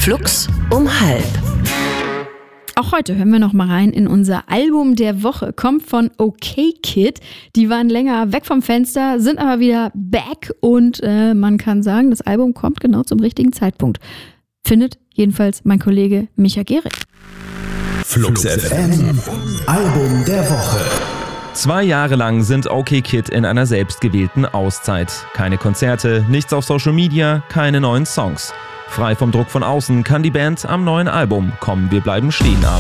Flux um 12:30. Auch heute hören wir noch mal rein in unser Album der Woche. Kommt von OK-Kid. Die waren länger weg vom Fenster, sind aber wieder back und man kann sagen, das Album kommt genau zum richtigen Zeitpunkt. Findet jedenfalls mein Kollege Micha Gehrig. Flux FM Album der Woche. 2 Jahre lang sind OK-Kid in einer selbstgewählten Auszeit. Keine Konzerte, nichts auf Social Media, keine neuen Songs. Frei vom Druck von außen kann die Band am neuen Album Komm, wir bleiben stehen arbeiten.